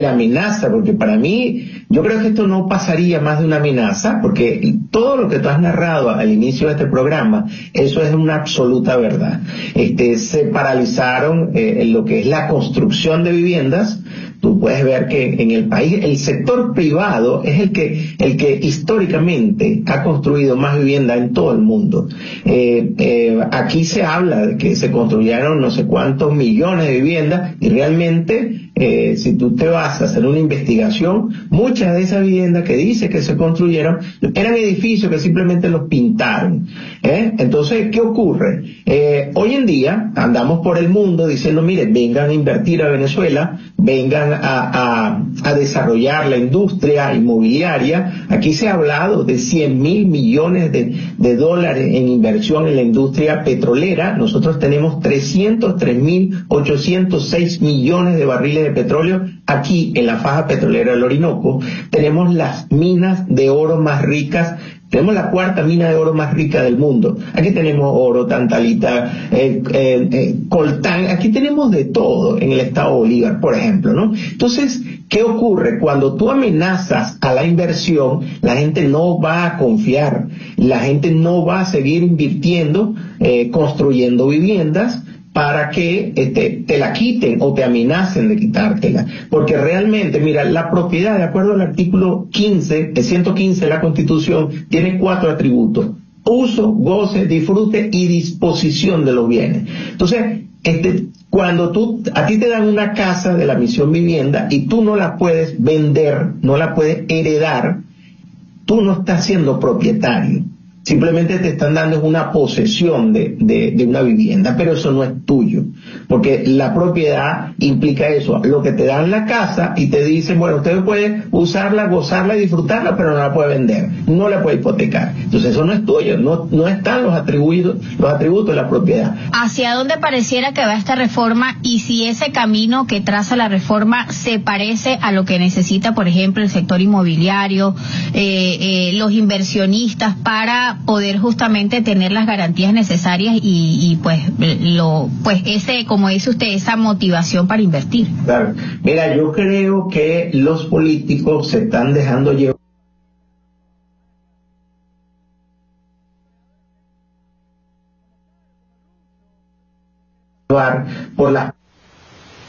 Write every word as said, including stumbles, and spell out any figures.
amenaza, porque para mí, yo creo que esto no pasaría más de una amenaza, porque todo lo que tú has narrado al inicio de este programa, eso es una absoluta verdad. Este, se paralizaron eh, en lo que es la construcción de viviendas. Tú puedes ver que en el país el sector privado es el que el que históricamente ha construido más vivienda en todo el mundo. Eh, eh, aquí se habla de que se construyeron no sé cuántos millones de viviendas y realmente eh, si tú te vas a hacer una investigación, muchas de esas viviendas que dice que se construyeron eran edificios que simplemente los pintaron. ¿eh? Entonces, ¿qué ocurre? Eh, hoy en día andamos por el mundo diciendo, mire, vengan a invertir a Venezuela, vengan a, a, a desarrollar la industria inmobiliaria. Aquí se ha hablado de cien mil millones de, de dólares en inversión en la industria petrolera. Nosotros tenemos trescientos tres mil ochocientos seis millones de barriles de petróleo aquí en la faja petrolera del Orinoco. Tenemos las minas de oro más ricas. Tenemos la cuarta mina de oro más rica del mundo. Aquí tenemos oro, tantalita, eh, eh, eh, coltán. Aquí tenemos de todo en el estado Bolívar, por ejemplo, ¿no? Entonces, ¿qué ocurre? Cuando tú amenazas a la inversión, la gente no va a confiar. La gente no va a seguir invirtiendo, eh, construyendo viviendas, para que este, te la quiten o te amenacen de quitártela. Porque realmente, mira, la propiedad, de acuerdo al artículo quince, el ciento quince de la Constitución, tiene cuatro atributos: uso, goce, disfrute y disposición de los bienes. Entonces, este, cuando tú, a ti te dan una casa de la Misión Vivienda y tú no la puedes vender, no la puedes heredar, tú no estás siendo propietario. Simplemente te están dando una posesión de, de, de una vivienda, pero eso no es tuyo, porque la propiedad implica eso, lo que te dan la casa y te dicen, bueno, usted puede usarla, gozarla y disfrutarla, pero no la puede vender, no la puede hipotecar. Entonces eso no es tuyo, no, no están los atributos, los atributos de la propiedad. ¿Hacia dónde pareciera que va esta reforma y si ese camino que traza la reforma se parece a lo que necesita, por ejemplo, el sector inmobiliario, eh, eh, los inversionistas para poder justamente tener las garantías necesarias y, y pues lo pues ese, como dice usted, esa motivación para invertir? Claro. Mira, yo creo que los políticos se están dejando llevar por las